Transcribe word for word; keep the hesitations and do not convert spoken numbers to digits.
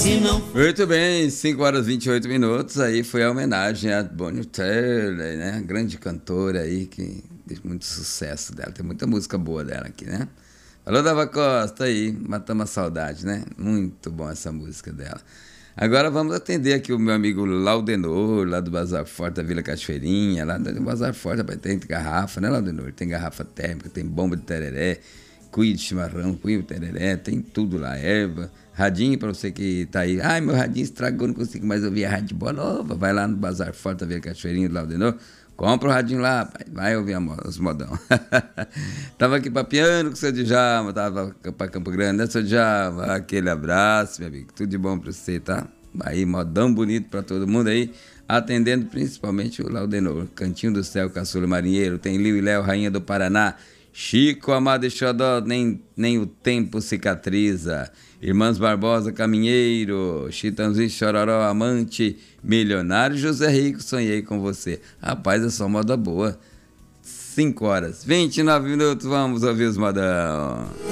se não... Muito bem, cinco horas e vinte e oito minutos, aí foi a homenagem a Bonnie Tyler, né? Grande cantora aí, que fez muito sucesso dela, tem muita música boa dela aqui, né? Alô, Dava Costa aí, matamos a saudade, né? Muito bom essa música dela. Agora vamos atender aqui o meu amigo Laudenor, lá do Bazar Forte, da Vila Cachoeirinha, lá do Bazar Forte, rapaz, tem garrafa, né, Laudenor? Tem garrafa térmica, tem bomba de tereré, cuia de chimarrão, cuia de tereré, tem tudo lá, erva, radinho pra você que tá aí. Ai, meu radinho estragou, não consigo mais ouvir a rádio boa nova. Vai lá no Bazar Forte, da Vila Cachoeirinha, do Laudenor, compra o radinho lá, rapaz, vai ouvir os modão. Tava aqui papiando com o seu Djalma, tava pra Campo Grande, né, seu Djalma? Aquele abraço, meu amigo, tudo de bom pra você, tá? Aí, modão bonito pra todo mundo aí, atendendo principalmente o Laudenor. Cantinho do Céu, Caçula Marinheiro, tem Liu e Léo, Rainha do Paraná, Chico, Amado e Xodó, nem, nem o tempo cicatriza. Irmãs Barbosa, Caminheiro, Chitãozinho, Chororó, Amante, Milionário, José Rico, sonhei com você. Rapaz, é só moda boa. cinco horas, vinte e nove minutos, vamos ouvir os modão.